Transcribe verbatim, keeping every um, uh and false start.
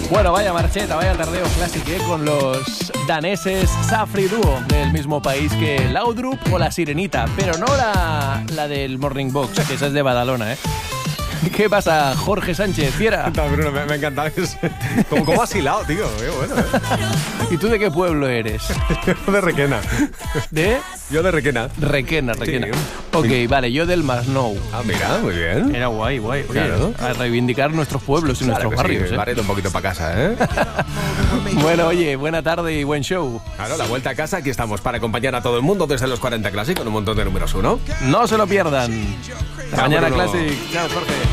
Bueno, vaya marcheta, vaya tardeo clásico, ¿eh? Con los daneses Safri Duo, del mismo país que Laudrup o La Sirenita, pero no la, la del Morning Box, que esa es de Badalona, ¿eh? ¿Qué pasa, Jorge Sánchez, fiera? No, Bruno, me, me ha encantado. ¿Cómo, cómo has hilado, tío? Qué bueno, ¿eh? ¿Y tú de qué pueblo eres? Yo de Requena. ¿De? Yo de Requena. Requena, Requena. Sí. Ok, vale, yo del Masnou. Ah, mira, muy bien. Era guay, guay. Oye, Claro. a reivindicar nuestros pueblos y Claro nuestros que barrios, sí, ¿eh? barriendo un poquito para casa, ¿eh? Bueno, oye, buena tarde y buen show. Claro, la vuelta a casa, aquí estamos para acompañar a todo el mundo desde los cuarenta Classic con un montón de números uno. No se lo pierdan. Hasta Chao, mañana, Bruno. Classic. Chao, Jorge.